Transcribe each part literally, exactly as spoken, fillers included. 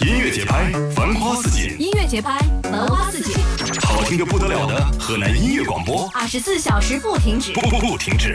音乐节拍，繁花似锦； 音乐节拍，繁花似锦。 好听的不得了的河南音乐广播， 二十四小时不停止， 不不不停止。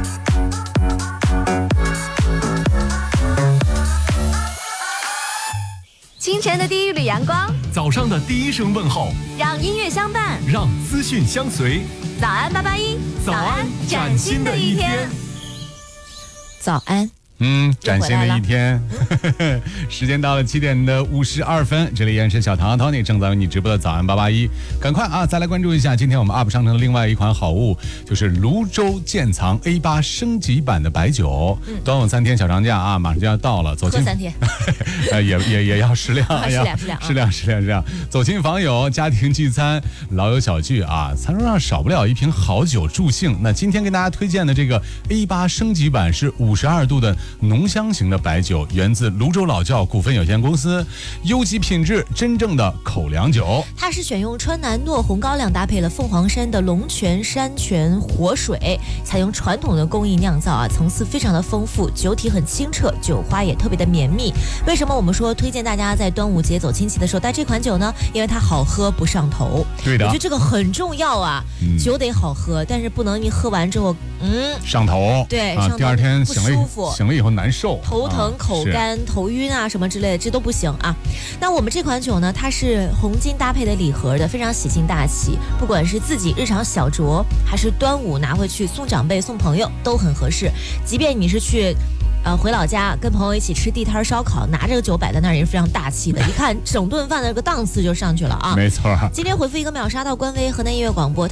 清晨的第一缕阳光， 早上的第一声问候， 让音乐相伴， 让资讯相随。 早安八八一， 早安崭新的一天。 早安。 嗯，崭新的一天，时间到了七点的五十二分，这里依然是小唐 Tony 正在为你直播的早安八八一，赶快啊，再来关注一下今天我们 U P 商城的另外一款好物，就是泸州建藏 A 八 升级版的白酒。嗯、端午三天小长假啊，马上就要到了，走进喝三天， 呃，也也也要适量， 啊、适量适量适量适量适量，走亲访友、家庭聚餐、老友小聚啊，餐桌上少不了一瓶好酒助兴。那今天跟大家推荐的这个 A 八 升级版是五十二度的浓香型的白酒，源自泸州老窖股份有限公司，优级品质，真正的口粮酒。 它是选用川南糯红高粱搭配了凤凰山的龙泉山泉活水，采用传统的工艺酿造啊，层次非常的丰富，酒体很清澈，酒花也特别的绵密。为什么我们说推荐大家在端午节走亲戚的时候带这款酒呢？因为它好喝不上头。 对的， 我觉得这个很重要啊，嗯、酒得好喝，但是不能你喝完之后，嗯， 上头。 对， 啊， 上头第二天醒了不舒服， 醒了以后难受。 头疼、口干、头晕啊，什么之类的，这都不行啊。那我们这款酒呢，它是红金搭配的礼盒的，非常喜庆大气。不管是自己日常小酌，还是端午拿回去送长辈、送朋友，都很合适。即便你是去。呃，回老家跟朋友一起吃地摊烧烤，拿这个酒摆在那儿也是非常大气的，一看整顿饭的这个档次就上去了啊。 没错。 今天回复一个秒杀到官微河南音乐广播。